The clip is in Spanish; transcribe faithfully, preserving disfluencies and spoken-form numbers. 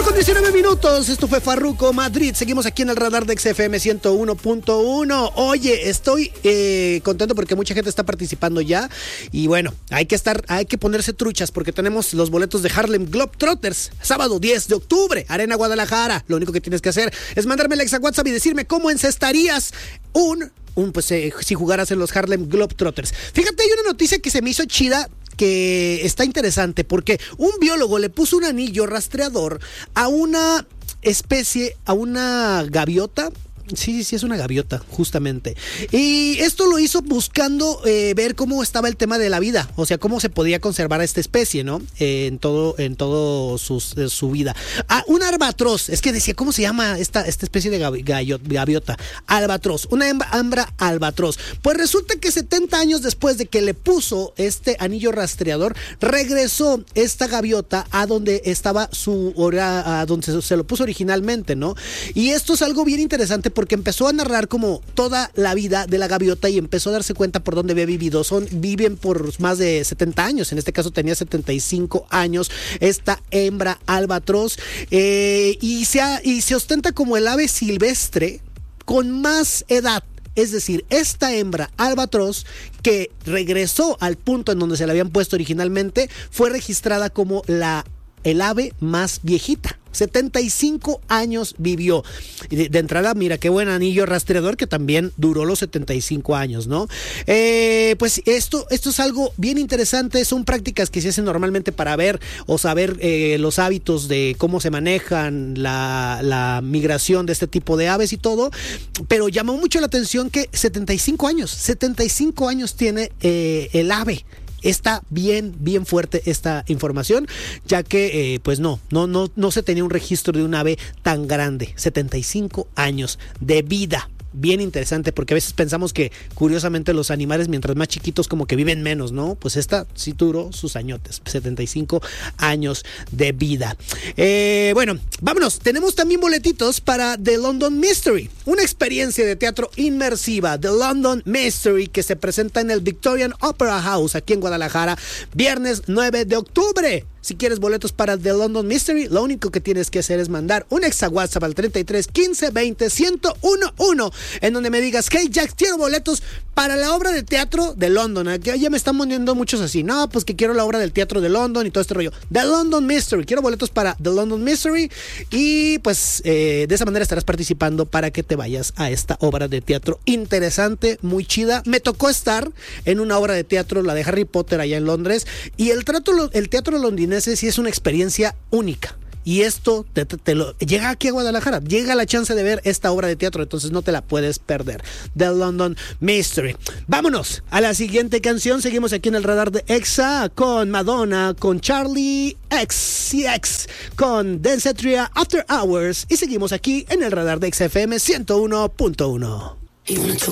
Con diecinueve minutos, esto fue Farruko Madrid. Seguimos aquí en el radar de X F M ciento uno punto uno. Oye, estoy eh, contento porque mucha gente está participando ya. Y bueno, hay que estar, hay que ponerse truchas porque tenemos los boletos de Harlem Globetrotters. Sábado diez de octubre, Arena Guadalajara. Lo único que tienes que hacer es mandarme el ex a WhatsApp y decirme cómo encestarías un, un pues eh, si jugaras en los Harlem Globetrotters. Fíjate, hay una noticia que se me hizo chida, que está interesante porque un biólogo le puso un anillo rastreador a una especie, a una gaviota. Sí, sí, es una gaviota, justamente. Y esto lo hizo buscando eh, ver cómo estaba el tema de la vida, o sea, cómo se podía conservar a esta especie, ¿no? Eh, en todo, en todo sus, eh, su vida. Ah, un albatros, es que decía, ¿cómo se llama esta, esta especie de gavi, gaviota? Albatros, una hembra albatros. Pues resulta que setenta años después de que le puso este anillo rastreador, regresó esta gaviota a donde estaba su hora, a donde se, se lo puso originalmente, ¿no? Y esto es algo bien interesante porque empezó a narrar como toda la vida de la gaviota y empezó a darse cuenta por dónde había vivido. Son, viven por más de setenta años, en este caso tenía setenta y cinco años esta hembra albatros, eh, y, se ha, y se ostenta como el ave silvestre con más edad. Es decir, esta hembra albatros que regresó al punto en donde se la habían puesto originalmente fue registrada como la el ave más viejita. setenta y cinco años vivió. De, de entrada, mira qué buen anillo rastreador que también duró los setenta y cinco años, ¿no? Eh, pues esto, esto es algo bien interesante. Son prácticas que se hacen normalmente para ver o saber eh, los hábitos de cómo se manejan la, la migración de este tipo de aves y todo. Pero llamó mucho la atención que setenta y cinco años, setenta y cinco años tiene eh, el ave. Está bien, bien fuerte esta información, ya que eh, pues no, no, no, no se tenía un registro de un ave tan grande. setenta y cinco años de vida. Bien interesante, porque a veces pensamos que curiosamente los animales mientras más chiquitos como que viven menos, ¿no? Pues esta sí duró sus añotes, setenta y cinco años de vida. Eh, bueno, vámonos, tenemos también boletitos para The London Mystery, una experiencia de teatro inmersiva, The London Mystery, que se presenta en el Victorian Opera House aquí en Guadalajara, viernes nueve de octubre. Si quieres boletos para The London Mystery, lo único que tienes que hacer es mandar un exa WhatsApp al treinta y tres quince veinte ciento uno, en donde me digas, hey Jack, quiero boletos para la obra de teatro de London. Aquí ya me están poniendo muchos así, no, pues que quiero la obra del teatro de London y todo este rollo. The London Mystery, quiero boletos para The London Mystery, y pues eh, de esa manera estarás participando para que te vayas a esta obra de teatro interesante, muy chida. Me tocó estar en una obra de teatro, la de Harry Potter, allá en Londres, y el, trato, el teatro londinense sí es una experiencia única. Y esto te, te, te lo llega aquí a Guadalajara, llega la chance de ver esta obra de teatro, entonces no te la puedes perder. The London Mystery. Vámonos a la siguiente canción. Seguimos aquí en el radar de Exa con Madonna, con Charlie X C X, con Danceteria After Hours, y seguimos aquí en el radar de X F M ciento uno punto uno.